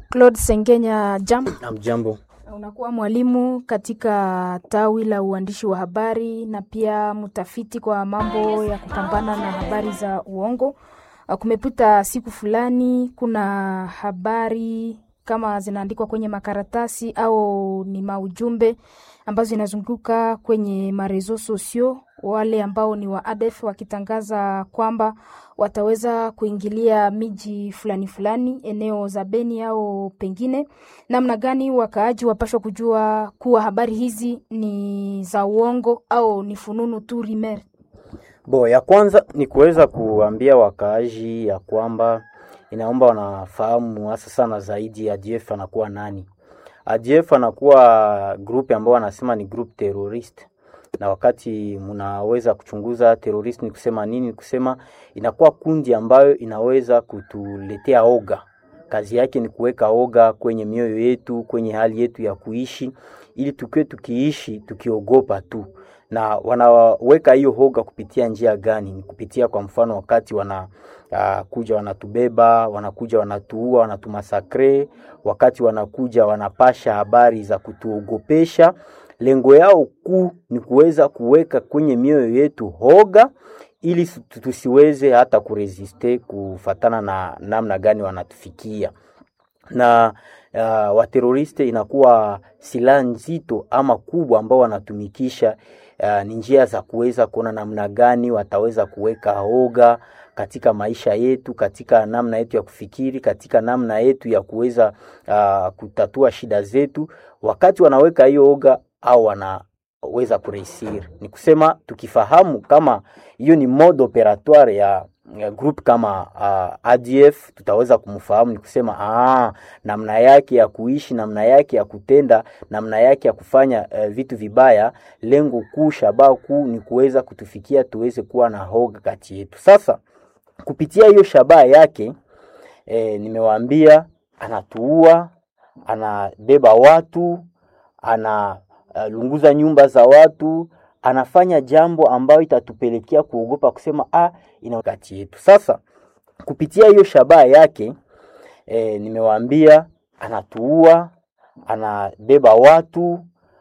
Claude Sengenya, jambo. Jambo. Unakuwa mwalimu katika tawi la uandishi wa habari na pia mtafiti kwa mambo ya kupambana na habari za uongo. Kumepita siku fulani, kuna habari kama zinaandikwa kwenye makaratasi au ni maujumbe ambazo zinazunguka kwenye marezo sosio, wale ambao ni wa ADF wakitangaza kwamba wataweza kuingilia miji fulani fulani, eneo za Beni au pengine. Namna gani wakaaji wapashwa kujua kuwa habari hizi ni za uongo au ni fununu tu rimer? Ya kwanza ni kuweza kuambia wakaaji ya kwamba inaomba wanafahamu hasa sana zaidi ADF anakuwa nani. ADF anakuwa group ambao wanasema ni group terrorist. Na wakati mnaweza kuchunguza terrorist ni kusema nini, ni kusema inakuwa kundi ambayo inaweza kutuletea oga. Kazi yake ni kuweka oga kwenye mioyo yetu, kwenye hali yetu ya kuishi, ili tukue tukiishi tukiogopa tu. Na wanaweka hiyo hoga kupitia njia gani? Ni kupitia kwa mfano wakati kuja wanatubeba, wanakuja wanatuua, wanatumasakre, wakati wanakuja wanapasha habari za kutuogopesha. Lengo yao kuu ni kuweza kuweka kwenye mioyo yetu hoga ili tusiweze hata kuresiste kufatana na namna gani wanatufikia. Na wateroriste inakuwa silaha nzito ama kubwa ambao wanatumikisha ni njia za kuweza kuona namna gani wataweza kuweka hoga katika maisha yetu, katika namna yetu ya kufikiri, katika namna yetu ya kuweza kutatua shida zetu. Wakati wanaweka hiyo hoga au wanaweza kuresir. Ni kusema tukifahamu kama hiyo ni mode operatoire ya group kama ADF, tutaweza kumfahamu. Ni kusema namna yake ya kuishi, namna yake ya kutenda, namna yake ya kufanya vitu vibaya. Lengo kuu, shabaha kuu ni kuweza kutufikia tuweze kuwa na hoga kati yetu. Sasa kupitia hiyo shabaha yake, nimewaambia anatuua, anabeba watu, lunguza nyumba za watu, anafanya jambo ambayo itatupelekea kuogopa kusema ina kati yetu. Sasa kupitia hiyo shabaha yake, nimewaambia anatuua, anabeba watu,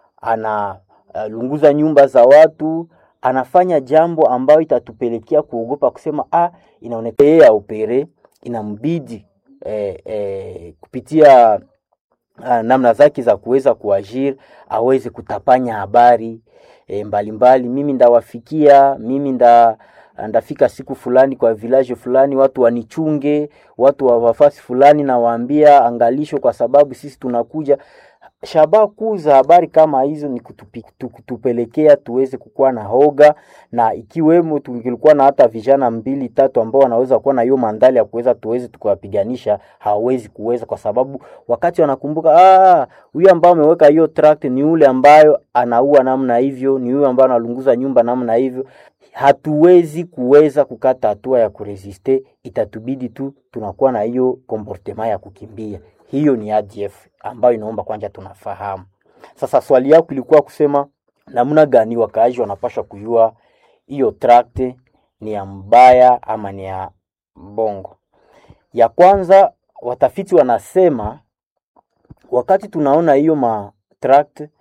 lunguza nyumba za watu, anafanya jambo ambayo itatupelekea kuogopa kusema inaonekana yeye opere, inambidi kupitia namna zake za kuweza kuajiri aweze kutapanya habari mbalimbali. Mimi ndawafikia, mimi ndafika siku fulani kwa village fulani, watu wanichunge, watu wa wafasi fulani, na waambia angalisho kwa sababu sisi tunakuja. Shabaha kuu za habari kama hizo ni kutupelekea tuweze kukua na hoga, na ikiwemo tungilikuwa na hata vijana 2-3 ambao wanaweza kuwa na hiyo mandali ya kuweza tuweze tukawapiganisha, hawezi kuweza kwa sababu wakati wanakumbuka huyu ambao ameweka hiyo tract ni yule ambayo anaua namna hivyo, ni yule ambaye analunguza nyumba namna hivyo, hatuwezi kuweza kukata hatua ya kuresiste. Itatubidi tu tunakuwa na hiyo comportement ya kukimbia. Hiyo ni ADF ambayo inaomba kwanza tunafahamu. Sasa swali yako ilikuwa kusema namna gani wakaaji wanapaswa kujua hiyo tract ni ya mbaya ama ni ya bongo. Ya kwanza, watafiti wanasema wakati tunaona hiyo tract